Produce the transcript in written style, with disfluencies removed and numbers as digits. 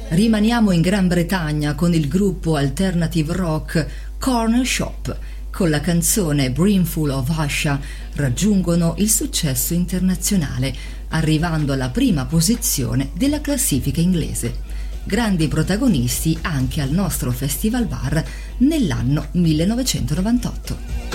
Rimaniamo in Gran Bretagna con il gruppo alternative rock Corner Shop. Con la canzone Brimful of Asha raggiungono il successo internazionale, arrivando alla prima posizione della classifica inglese. Grandi protagonisti anche al nostro Festival Bar nell'anno 1998.